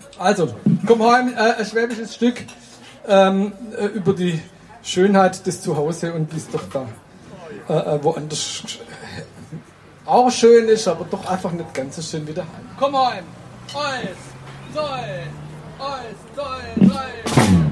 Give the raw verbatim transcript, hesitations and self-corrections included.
Also, komm heim, äh, ein schwäbisches Stück ähm, äh, über die Schönheit des Zuhause und wie es doch da äh, äh, woanders äh, auch schön ist, aber doch einfach nicht ganz so schön wie daheim. Komm heim! Eins, zwei, eins, zwei, drei.